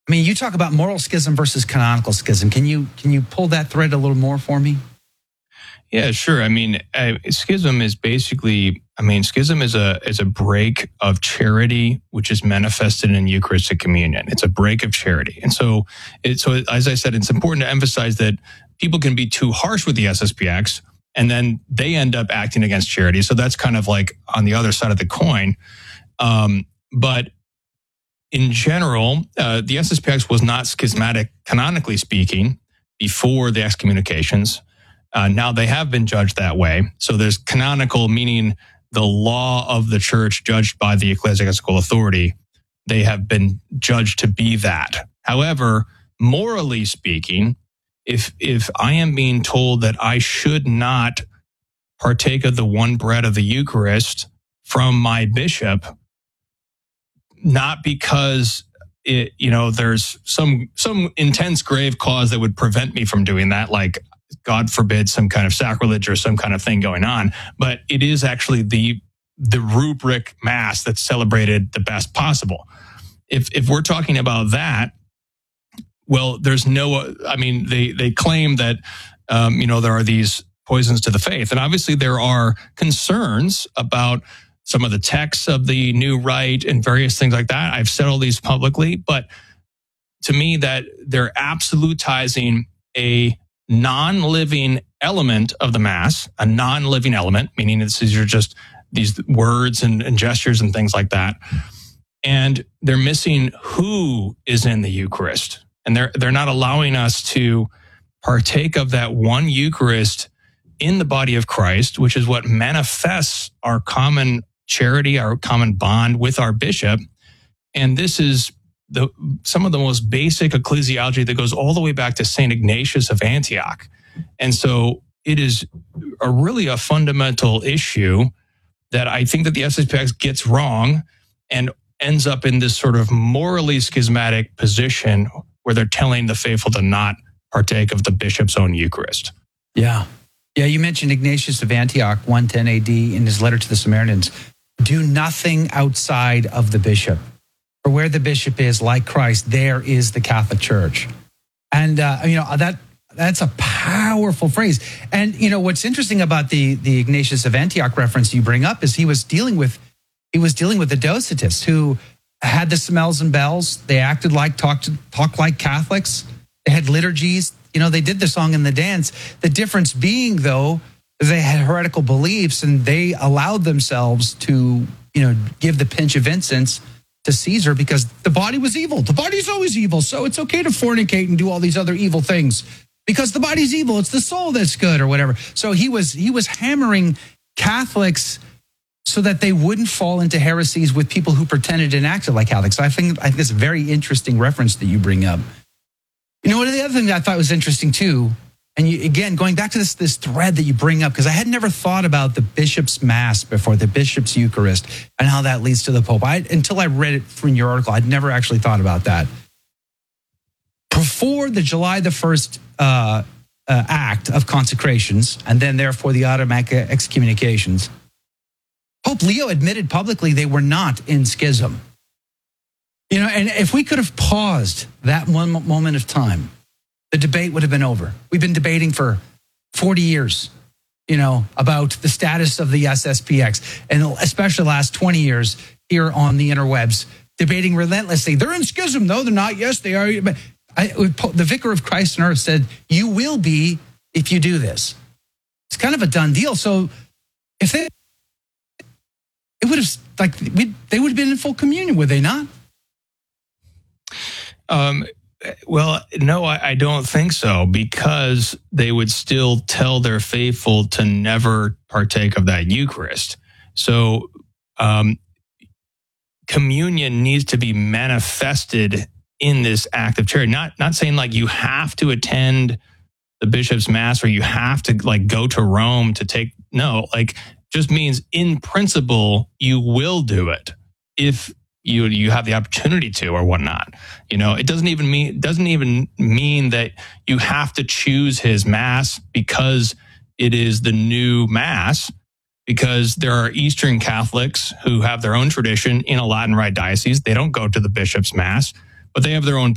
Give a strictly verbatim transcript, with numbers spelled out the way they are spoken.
I mean, you talk about moral schism versus canonical schism. Can you can you pull that thread a little more for me? Yeah, sure. I mean, uh, schism is basically, I mean, schism is a is a break of charity, which is manifested in Eucharistic communion. It's a break of charity, and so, it, so as I said, it's important to emphasize that people can be too harsh with the S S P X, and then they end up acting against charity. So that's kind of like on the other side of the coin. Um, but in general, uh, the S S P X was not schismatic, canonically speaking, before the excommunications. Uh, now they have been judged that way. So there's canonical, meaning the law of the church judged by the ecclesiastical authority. They have been judged to be that. However, morally speaking, if if I am being told that I should not partake of the one bread of the Eucharist from my bishop, not because it, you know, there's some some intense grave cause that would prevent me from doing that, like God forbid some kind of sacrilege or some kind of thing going on, but it is actually the the rubric mass that's celebrated the best possible. If if we're talking about that, well, there's no, I mean, they they claim that um, you know, there are these poisons to the faith, and obviously there are concerns about some of the texts of the new rite and various things like that. I've said all these publicly, but to me, that they're absolutizing a non-living element of the Mass, a non-living element, meaning this is just these words and, and gestures and things like that. And they're missing who is in the Eucharist. And they're they're not allowing us to partake of that one Eucharist in the body of Christ, which is what manifests our common charity, our common bond with our bishop. And this is the some of the most basic ecclesiology that goes all the way back to Saint Ignatius of Antioch. And so it is a really a fundamental issue that I think that the S S P X gets wrong and ends up in this sort of morally schismatic position where they're telling the faithful to not partake of the bishop's own Eucharist. Yeah. Yeah, you mentioned Ignatius of Antioch, one ten A D, in his letter to the Samaritans. Do nothing outside of the bishop. For where the bishop is, like Christ, there is the Catholic Church. And, uh, you know, that that's a powerful phrase. And, you know, what's interesting about the, the Ignatius of Antioch reference you bring up is he was dealing with he was dealing with the Docetists who had the smells and bells. They acted like, talked, talked like Catholics. They had liturgies. You know, they did the song and the dance. The difference being, though, they had heretical beliefs and they allowed themselves to, you know, give the pinch of incense to Caesar because the body was evil. The body's always evil, so it's okay to fornicate and do all these other evil things because the body's evil. It's the soul that's good or whatever. So he was he was hammering Catholics so that they wouldn't fall into heresies with people who pretended and acted like Catholics. So I think I think it's a very interesting reference that you bring up. You know, one of the other things I thought was interesting too, and you, again, going back to this, this thread that you bring up, because I had never thought about the bishop's mass before, the bishop's Eucharist, and how that leads to the Pope. I, until I read it from your article, I'd never actually thought about that. Before the July the first uh, uh, act of consecrations, and then therefore the automatic excommunications, Pope Leo admitted publicly they were not in schism. You know, and if we could have paused that one moment of time, the debate would have been over. We've been debating for forty years, you know, about the status of the S S P X, and especially the last twenty years here on the interwebs, debating relentlessly. They're in schism. No, they're not. Yes, they are. But I, the Vicar of Christ on Earth said, you will be if you do this. It's kind of a done deal. So if they, it would have, like, we, they would have been in full communion, would they not? Um, well, no, I, I don't think so, because they would still tell their faithful to never partake of that Eucharist. So um, communion needs to be manifested in this act of charity. Not not saying like you have to attend the bishop's mass or you have to like go to Rome to take. No, like just means in principle you will do it if you you have the opportunity to or whatnot. You know, it doesn't even mean doesn't even mean that you have to choose his mass because it is the new mass, because there are Eastern Catholics who have their own tradition in a Latin Rite diocese. They don't go to the bishop's mass, but they have their own